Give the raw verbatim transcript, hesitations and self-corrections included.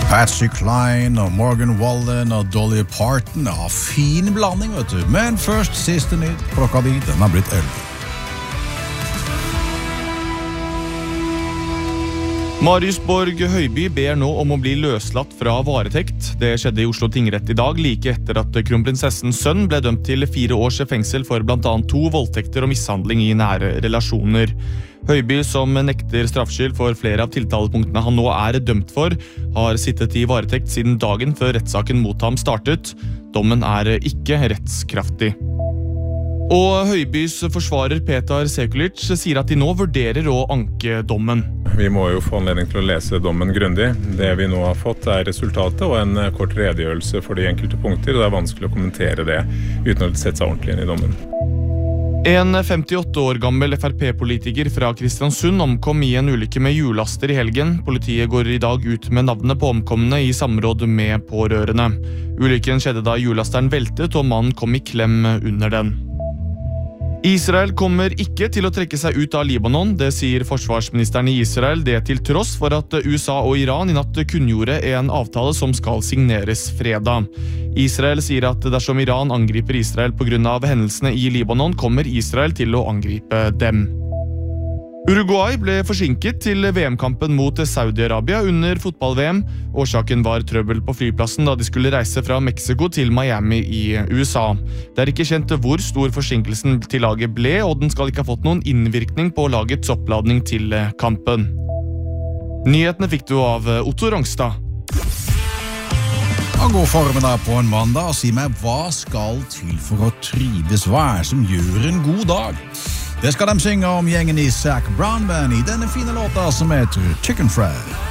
Patsy Cline og Morgan Wallen og Dolly Parton. Ja, fin blanding, vet du. Men først siste nytt. Klokka di, den har blitt elleve. Marius Borg Høiby ber nå om å bli løslatt fra varetekt. Det skjedde i Oslo tingrett i dag, like etter at kronprinsessens sønn ble dømt til fire års fengsel for blant annet to voldtekter og mishandling i nære relasjoner. Høiby, som nekter straffskyld for flere av tiltalepunktene han nå er dømt for, har sittet i varetekt siden dagen før rettssaken mot ham startet. Dommen er ikke rettskraftig. Og Høibys forsvarer Petar Sekulic sier at de nå vurderer å anke dommen. Vi må jo få anledning til å lese dommen grundig. Det vi nå har fått er resultatet og en kort redegjørelse for de enkelte punkter, og det er vanskelig å kommentere det uten å sette seg ordentlig inn i dommen. En femtiåtte år gammel F R P-politiker fra Kristiansund omkom i en ulykke med hjullaster i helgen. Politiet går i dag ut med navnet på omkomne i samråd med pårørende. Ulykken skjedde da hjullasteren veltet og mannen kom i klem under den. Israel kommer ikke til å trekke seg ut av Libanon, det sier forsvarsministeren i Israel, det til tross for at U S A og Iran i natt kunngjorde en avtale som skal signeres fredag. Israel sier at dersom Iran angriper Israel på grunn av hendelsene i Libanon, kommer Israel til å angripe dem. Uruguay ble forsinket til V M-kampen mot Saudi-Arabia under fotball-V M. Årsaken var trøbbel på flyplassen da de skulle reise fra Mexico til Miami i U S A. Det er ikke kjent hvor stor forsinkelsen til laget ble, og den skal ikke ha fått noen innvirkning på lagets oppladning til kampen. Nyhetene fikk du av Otto Rangstad. Ja, god formiddag på en mandag, og si meg, hva skal til for å trives? Hva er som gjør en god dag? Det skal de synge om gjengen i Zac Brown Band i denne fine låta som heter Chicken Fried.